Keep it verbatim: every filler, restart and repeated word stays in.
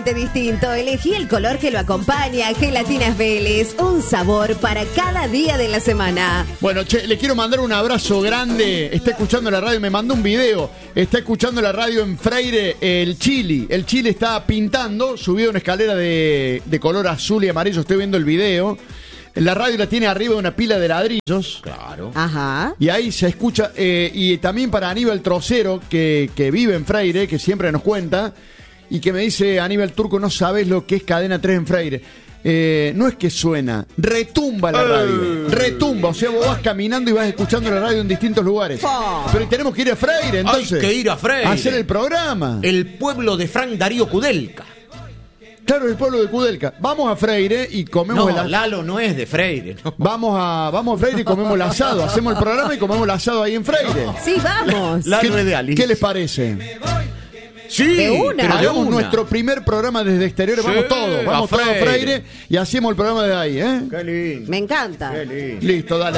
totalmente distinto. Elegí el color que lo acompaña. Gelatinas Vélez, un sabor para cada día de la semana. Bueno, che, le quiero mandar un abrazo grande. Está escuchando la radio, me mandó un video. Está escuchando la radio en Freire, el Chili. El Chili está pintando, subido una escalera de, de color azul y amarillo. Estoy viendo el video. La radio la tiene arriba de una pila de ladrillos. Claro. Ajá. Y ahí se escucha. Eh, y también para Aníbal Trocero, que, que vive en Freire, que siempre nos cuenta. Y que me dice, Aníbal Turco, no sabes lo que es Cadena tres en Freire. Eh, no es que suena, retumba la radio. Retumba, o sea, vos vas caminando y vas escuchando la radio en distintos lugares. Oh. Pero tenemos que ir a Freire, entonces. Hay que ir a Freire. A hacer el programa. El pueblo de Frank Darío Kudelka. Claro, el pueblo de Kudelka. Vamos a Freire y comemos No, el Lalo no es de Freire. No. Vamos a, vamos a Freire y comemos el asado. Hacemos el programa y comemos el asado ahí en Freire. Sí, vamos. La- ¿Qué, Lalo es de Alicia. ¿Qué les parece? Sí, De una. pero de Hagamos una. nuestro primer programa desde exteriores. Sí, Vamos todos. Vamos a todos a Freire. Freire y hacemos el programa de ahí, ¿eh? Qué lindo. Me encanta. Qué lindo. Listo, dale.